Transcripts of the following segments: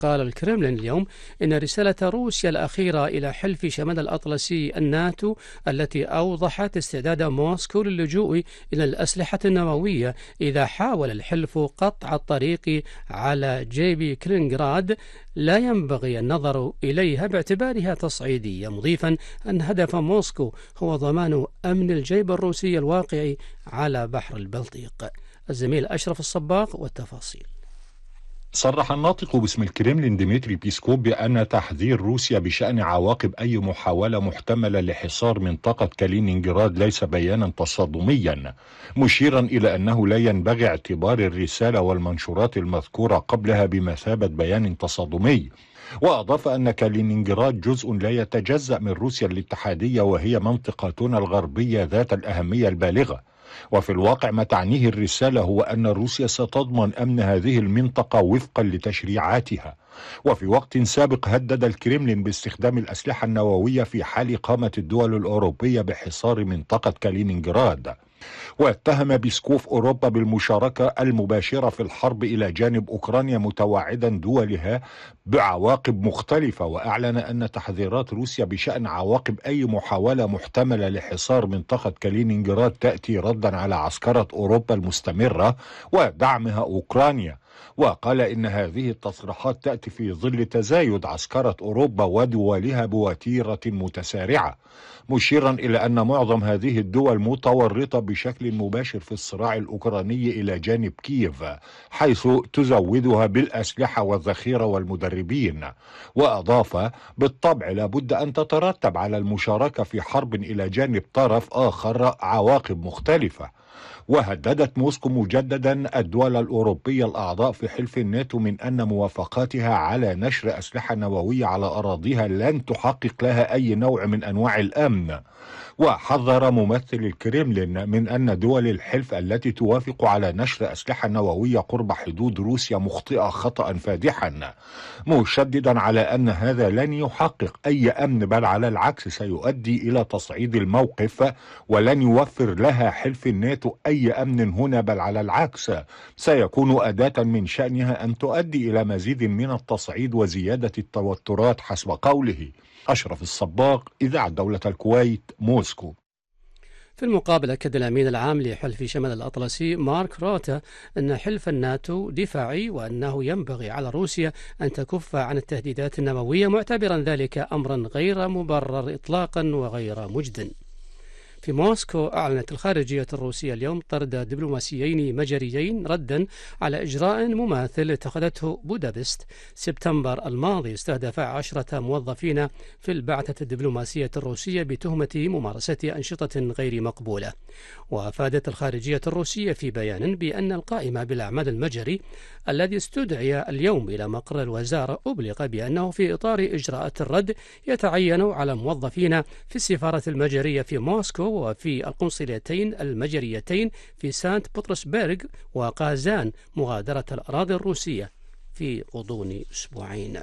قال الكرملين اليوم إن رسالة روسيا الأخيرة إلى حلف شمال الأطلسي الناتو التي أوضحت استعداد موسكو للجوء إلى الأسلحة النووية إذا حاول الحلف قطع الطريق على جيب كلينغراد لا ينبغي النظر إليها باعتبارها تصعيدية، مضيفا أن هدف موسكو هو ضمان أمن الجيب الروسي الواقع على بحر البلطيق. الزميل أشرف الصباغ والتفاصيل. صرح الناطق باسم الكرملين ديمتري بيسكوف بأن تحذير روسيا بشأن عواقب أي محاولة محتملة لحصار منطقة كالينينغراد ليس بيانا تصادميا، مشيرا إلى أنه لا ينبغي اعتبار الرسالة والمنشورات المذكورة قبلها بمثابة بيان تصادمي. وأضاف أن كالينينغراد جزء لا يتجزأ من روسيا الاتحادية وهي منطقتنا الغربية ذات الأهمية البالغة، وفي الواقع ما تعنيه الرسالة هو أن روسيا ستضمن أمن هذه المنطقة وفقا لتشريعاتها. وفي وقت سابق هدد الكرملين باستخدام الأسلحة النووية في حال قامت الدول الأوروبية بحصار منطقة كالينينغراد. واتهم بيسكوف أوروبا بالمشاركة المباشرة في الحرب إلى جانب أوكرانيا، متوعدا دولها بعواقب مختلفة، وأعلن أن تحذيرات روسيا بشأن عواقب أي محاولة محتملة لحصار منطقة كالينينغراد تأتي ردا على عسكرة أوروبا المستمرة ودعمها أوكرانيا. وقال إن هذه التصريحات تأتي في ظل تزايد عسكرة أوروبا ودولها بوتيرة متسارعة، مشيرا إلى أن معظم هذه الدول متورطة بشكل مباشر في الصراع الأوكراني إلى جانب كييف، حيث تزودها بالأسلحة والذخيرة والمدربين. وأضاف: بالطبع لابد أن تترتب على المشاركة في حرب إلى جانب طرف آخر عواقب مختلفة. وهددت موسكو مجددا الدول الأوروبية الأعضاء في حلف الناتو من أن موافقاتها على نشر أسلحة نووية على أراضيها لن تحقق لها أي نوع من أنواع الأمن. وحذر ممثل الكرملين من أن دول الحلف التي توافق على نشر أسلحة نووية قرب حدود روسيا مخطئة خطأ فادحا، مشددا على أن هذا لن يحقق أي أمن، بل على العكس سيؤدي إلى تصعيد الموقف، ولن يوفر لها حلف الناتو أي أمن هنا، بل على العكس سيكون أداة من شأنها أن تؤدي إلى مزيد من التصعيد وزيادة التوترات حسب قوله. أشرف الصباغ، إذاعة دولة الكويت، موسكو. في المقابل أكد الأمين العام لحلف شمال الأطلسي مارك روتا أن حلف الناتو دفاعي وأنه ينبغي على روسيا أن تكف عن التهديدات النووية، معتبرا ذلك أمرا غير مبرر إطلاقا وغير مجد. في موسكو أعلنت الخارجية الروسية اليوم طرد دبلوماسيين مجريين ردا على إجراء مماثل اتخذته بودابست سبتمبر الماضي، استهدف 10 موظفين في البعثة الدبلوماسية الروسية بتهمة ممارسة أنشطة غير مقبولة. وأفادت الخارجية الروسية في بيان بأن القائم بالأعمال المجري الذي استدعي اليوم إلى مقر الوزارة أبلغ بأنه في إطار إجراءات الرد يتعين على موظفين في السفارة المجرية في موسكو وفي القنصليتين المجريتين في سانت بطرسبرغ وقازان مغادرة الأراضي الروسية في غضون أسبوعين.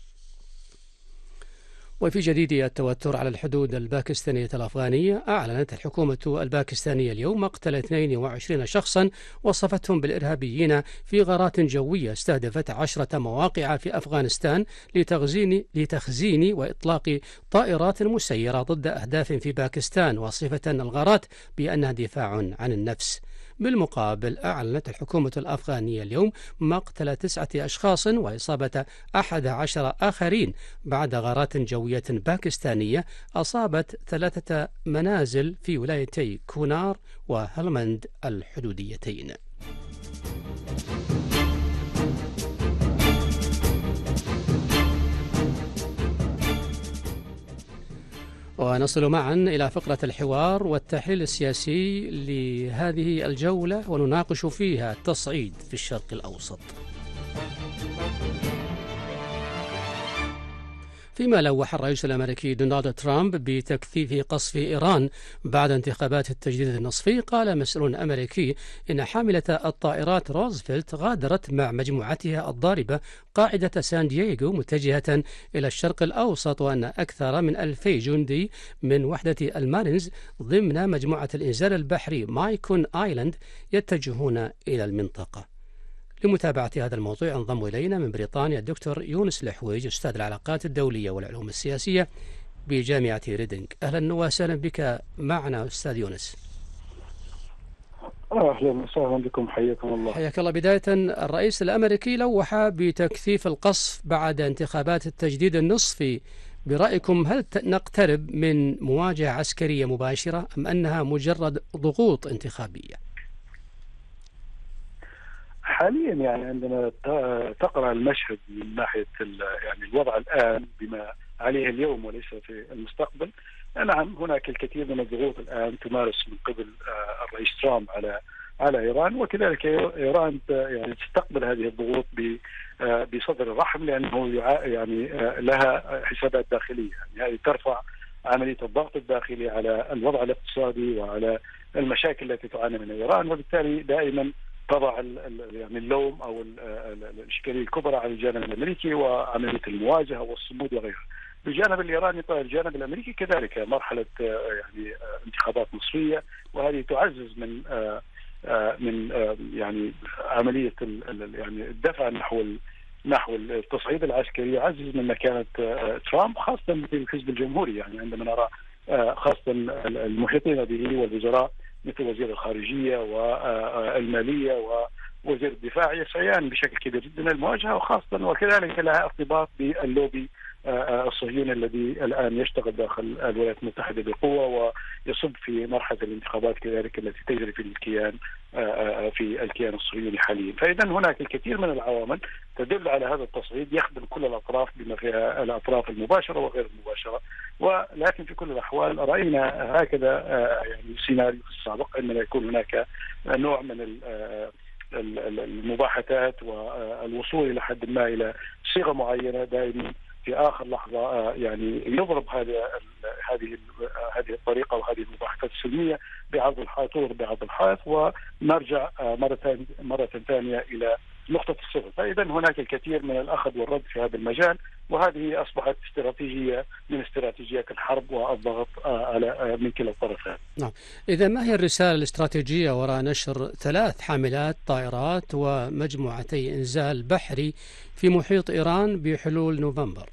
وفي جديد التوتر على الحدود الباكستانية الأفغانية، أعلنت الحكومة الباكستانية اليوم مقتل 22 شخصا وصفتهم بالإرهابيين في غارات جوية استهدفت 10 مواقع في أفغانستان لتخزين وإطلاق طائرات مسيرة ضد أهداف في باكستان، وصفة الغارات بأنها دفاع عن النفس. بالمقابل أعلنت الحكومة الأفغانية اليوم مقتل 9 أشخاص وإصابة 11 آخرين بعد غارات جوية باكستانية أصابت 3 منازل في ولايتي كونار وهلمند الحدوديتين. ونصل معا إلى فقرة الحوار والتحليل السياسي لهذه الجولة، ونناقش فيها التصعيد في الشرق الأوسط. فيما لوح الرئيس الأمريكي دونالد ترامب بتكثيف قصف إيران بعد انتخابات التجديد النصفي، قال مسؤول أمريكي إن حاملة الطائرات روزفلت غادرت مع مجموعتها الضاربة قاعدة سان دييغو متجهة إلى الشرق الأوسط، وأن أكثر من 2000 جندي من وحدة المارينز ضمن مجموعة الإنزال البحري مايكون آيلاند يتجهون إلى المنطقة. لمتابعة هذا الموضوع انضم إلينا من بريطانيا الدكتور يونس الحويج، أستاذ العلاقات الدولية والعلوم السياسية بجامعة ريدنج. أهلا وسهلا بك معنا أستاذ يونس. أهلا وسهلا بكم، حياكم الله. حياك الله. بداية، الرئيس الأمريكي لوح بتكثيف القصف بعد انتخابات التجديد النصفي. برأيكم هل نقترب من مواجهة عسكرية مباشرة أم أنها مجرد ضغوط انتخابية؟ حاليا يعني عندما تقرأ المشهد من ناحية يعني الوضع الآن بما عليه اليوم وليس في المستقبل، نعم هناك الكثير من الضغوط الآن تمارس من قبل الرئيس ترامب على إيران، وكذلك إيران يعني تستقبل هذه الضغوط بصدر رحب، لأنه يعني لها حسابات داخلية، يعني ترفع عملية الضغط الداخلي على الوضع الاقتصادي وعلى المشاكل التي تعاني منها إيران، وبالتالي دائما تضع يعني اللوم أو الإشكالية الكبرى على الجانب الأمريكي وعملية المواجهة والصمود وغيرها. بالجانب الإيراني الجانب الأمريكي كذلك مرحلة يعني انتخابات نصفية، وهذه تعزز من يعني عملية يعني الدفع نحو التصعيد العسكري، يعزز من مكانة ترامب خاصة في الحزب الجمهوري. يعني عندما نرى خاصة المحيطين به والوزراء مثل وزير الخارجية والمالية ووزير الدفاع يسعيان بشكل كبير جدا المواجهة، وخاصة وكذلك لها ارتباط باللوبي الصهيوني الذي الآن يشتغل داخل الولايات المتحدة بقوة ويصب في مرحلة الانتخابات كذلك التي تجري في الكيان الصهيوني حاليا. فإذا هناك الكثير من العوامل تدل على هذا التصعيد يخدم كل الأطراف بما فيها الأطراف المباشرة وغير المباشرة. ولكن في كل الأحوال رأينا هكذا يعني سيناريو في السابق، عندما يكون هناك نوع من المباحثات والوصول إلى حد ما إلى صيغة معينة، دائما في آخر لحظة يعني يضرب هذه الطريقة وهذه المباحثات السلمية بعرض الحائط بعرض الحائط، ونرجع مرة ثانية إلى نقطة الصفر. فإذا هناك الكثير من الأخذ والرد في هذا المجال، وهذه أصبحت استراتيجية من استراتيجيات الحرب والضغط على من كلا الطرفين. نعم. إذا ما هي الرسالة الاستراتيجية وراء نشر 3 حاملات طائرات ومجموعتي إنزال بحري في محيط إيران بحلول نوفمبر؟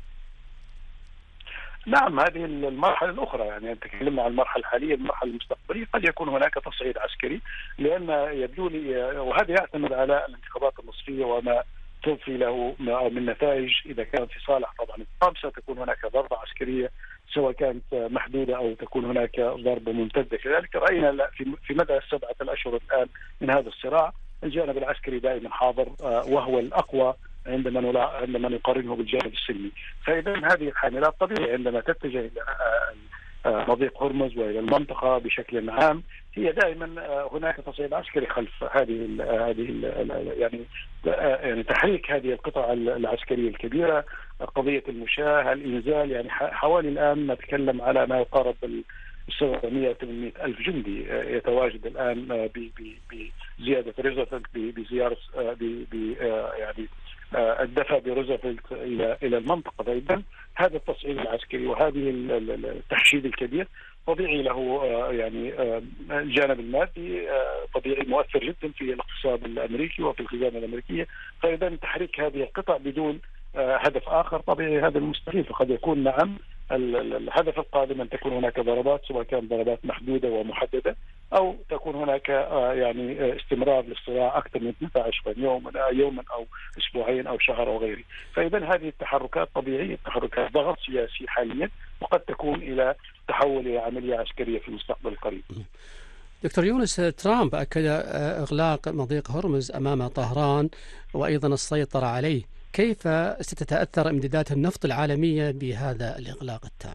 نعم، هذه المرحلة الأخرى، يعني تكلمنا عن المرحلة الحالية. المرحلة المستقبلية قد يكون هناك تصعيد عسكري، لأن يبدو لي وهذا يعتمد على الانتخابات النصفية وما توفي له من نتائج. إذا كانت في صالح طبعا ترامب ستكون هناك ضربة عسكرية سواء كانت محدودة أو تكون هناك ضربة ممتدة. كذلك رأينا في مدى ال7 أشهر الآن من هذا الصراع الجانب العسكري دائما حاضر، وهو الأقوى عندما نقارنه بالجانب السلمي. فإذا هذه الحاملات طبيعي عندما تتجه إلى مضيق هرمز وإلى المنطقة بشكل عام هي دائما هناك تصعيد عسكري خلف هذه يعني تحريك هذه القطع العسكرية الكبيرة، قضية المشاة، الإنزال. يعني حوالي الآن نتكلم على ما يقارب 700-800 ألف جندي يتواجد الآن بزيادة روزفلت بزيارة يعني الدفع بروزفلت إلى المنطقة. فإذا هذا التصعيد العسكري وهذه التحشيد الكبير طبيعي له يعني الجانب المادي طبيعي مؤثر جدا في الاقتصاد الأمريكي وفي الخزانة الأمريكية. فإذا تحريك هذه القطع بدون هدف آخر طبيعي هذا المستحيل. فقد يكون نعم الهدف القادم أن تكون هناك ضربات، سواء كانت ضربات محدودة ومحددة أو تكون هناك يعني استمرار للصراع أكثر من 12 يوما أو أسبوعين أو شهر أو غيره. فإذا هذه التحركات طبيعية، تحركات ضغط سياسي حاليا، وقد تكون إلى تحول إلى عملية عسكرية في المستقبل القريب. دكتور يونس، ترامب أكد إغلاق مضيق هرمز أمام طهران وأيضا السيطرة عليه. كيف ستتأثر امدادات النفط العالمية بهذا الإغلاق التام؟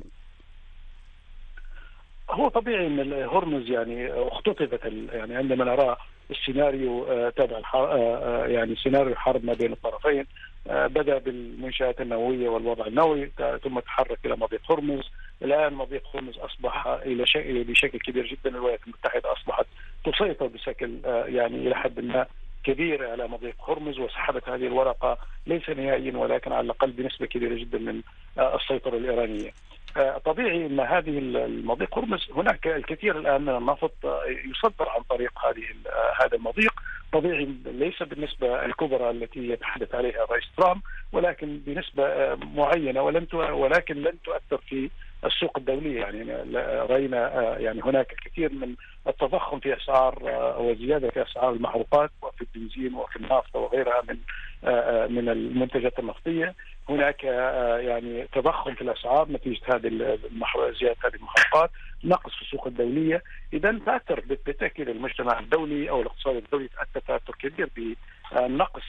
هو طبيعي أن هرمز يعني اختطفت، يعني عندما نرى السيناريو تبع يعني سيناريو الحرب ما بين الطرفين، بدأ بالمنشآت النووية والوضع النووي ثم تحرك إلى مضيق هرمز. الآن مضيق هرمز أصبح بشكل كبير جدا الولايات المتحدة أصبحت تسيطر بشكل يعني إلى حد ما كبير على مضيق هرمز، وسحبت هذه الورقة ليس نهائيا ولكن على الأقل بنسبة كبيرة جدا من السيطرة الإيرانية. طبيعي ان هذه المضيق هرمز هناك الكثير الان من النفط يصدر عن طريق هذا المضيق. طبيعي ليس بالنسبه الكبرى التي يتحدث عليها الرئيس ترامب، ولكن بنسبه معينه ولكن لن تؤثر في السوق الدوليه. يعني راينا يعني هناك الكثير من التضخم في اسعار وزياده في اسعار المحروقات وفي البنزين وفي النفط وغيرها من المنتجات النفطيه. هناك يعني تضخم في الاسعار نتيجه زياده هذه المحروقات، نقص في السوق الدوليه. اذا تاثر بالتاكيد المجتمع الدولي او الاقتصاد الدولي تاثر تاثر كبير بالنقص